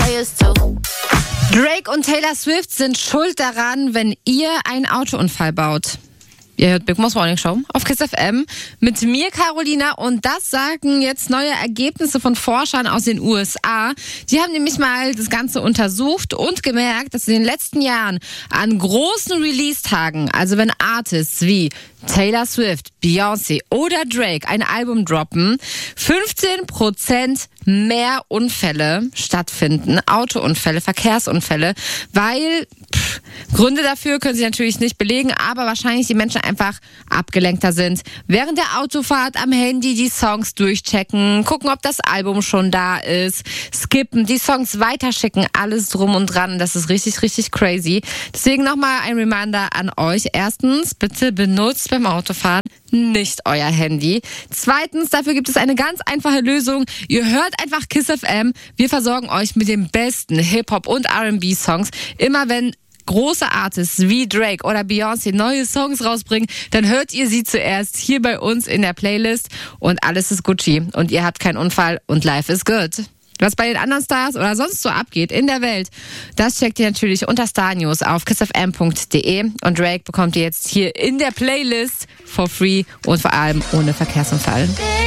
Drake und Taylor Swift sind schuld daran, wenn ihr einen Autounfall baut. Ihr hört Big Mo's Morning Show auf Kiss FM mit mir, Carolina, und das sagen jetzt neue Ergebnisse von Forschern aus den USA. Die haben nämlich mal das Ganze untersucht und gemerkt, dass in den letzten Jahren an großen Release-Tagen, also wenn Artists wie Taylor Swift, Beyoncé oder Drake ein Album droppen, 15% mehr Unfälle stattfinden, Autounfälle, Verkehrsunfälle, weil Gründe dafür können sie natürlich nicht belegen, aber wahrscheinlich die Menschen einfach abgelenkter sind. Während der Autofahrt am Handy die Songs durchchecken, gucken, ob das Album schon da ist, skippen, die Songs weiterschicken, alles drum und dran. Das ist richtig, richtig crazy. Deswegen nochmal ein Reminder an euch. Erstens, bitte benutzt beim Autofahren nicht euer Handy. Zweitens, dafür gibt es eine ganz einfache Lösung. Ihr hört einfach Kiss FM. Wir versorgen euch mit den besten Hip-Hop- und R&B-Songs. Immer wenn große Artists wie Drake oder Beyoncé neue Songs rausbringen, dann hört ihr sie zuerst hier bei uns in der Playlist und alles ist Gucci und ihr habt keinen Unfall und life is good. Was bei den anderen Stars oder sonst so abgeht in der Welt, das checkt ihr natürlich unter Starnews auf kissfm.de und Drake bekommt ihr jetzt hier in der Playlist for free und vor allem ohne Verkehrsunfall.